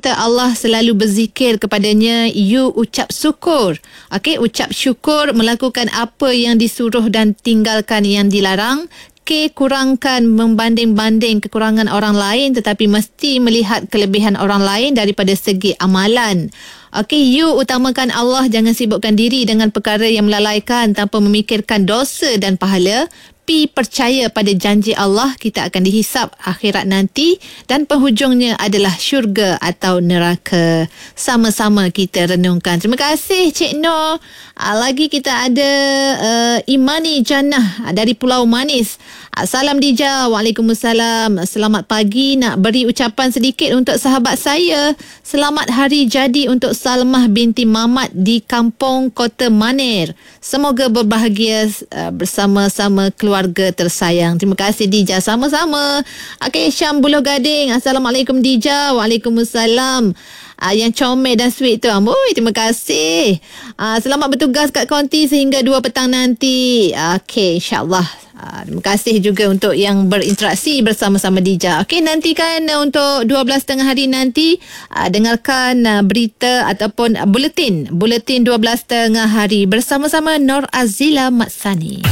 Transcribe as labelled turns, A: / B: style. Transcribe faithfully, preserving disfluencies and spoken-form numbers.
A: minta Allah selalu berzikir kepadanya, you ucap syukur. Okey, ucap syukur, melakukan apa yang disuruh dan tinggalkan yang dilarang. K, kurangkan membanding-banding kekurangan orang lain, tetapi mesti melihat kelebihan orang lain daripada segi amalan. Okey, you utamakan Allah, jangan sibukkan diri dengan perkara yang melalaikan tanpa memikirkan dosa dan pahala. P, percaya pada janji Allah, kita akan dihisap akhirat nanti dan penghujungnya adalah syurga atau neraka. Sama-sama kita renungkan. Terima kasih Cik Nur. Uh, lagi kita ada uh, Imani Jannah dari Pulau Manis. Uh, salam Dija. Waalaikumsalam. Selamat pagi. Nak beri ucapan sedikit untuk sahabat saya. Selamat hari jadi untuk Salmah binti Mamat di Kampung Kota Maner. Semoga berbahagia uh, bersama-sama keluarga tersayang. Terima kasih Dija. Sama-sama. Okey, Syam Buloh Gading. Assalamualaikum Dija. Waalaikumsalam. Uh, yang comel dan sweet tu. Amboi, terima kasih. Uh, selamat bertugas kat konti sehingga dua petang nanti. Okey, insyaAllah. Uh, terima kasih juga untuk yang berinteraksi bersama-sama Dija. Okey, nantikan uh, untuk dua belas tengah hari nanti uh, dengarkan uh, berita ataupun uh, buletin. Buletin dua belas tengah hari bersama-sama Nur Azila Matsani.